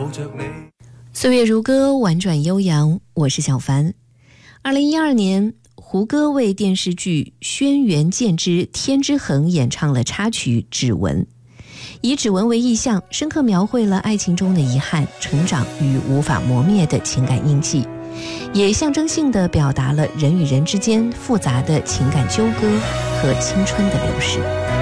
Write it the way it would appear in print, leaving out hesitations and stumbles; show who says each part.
Speaker 1: 岁月如歌，婉转悠扬，我是小凡。2012年，胡歌为电视剧《轩辕剑之天之痕》演唱了插曲《指纹》，以指纹为意象，深刻描绘了爱情中的遗憾、成长与无法磨灭的情感印记，也象征性地表达了人与人之间复杂的情感纠葛和青春的流逝。